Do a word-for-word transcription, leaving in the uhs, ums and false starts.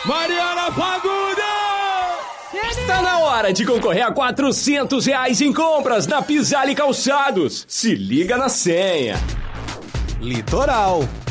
Mariana Fagundes! Está na hora de concorrer a quatrocentos reais em compras na Pisale Calçados. Se liga na senha. Litoral.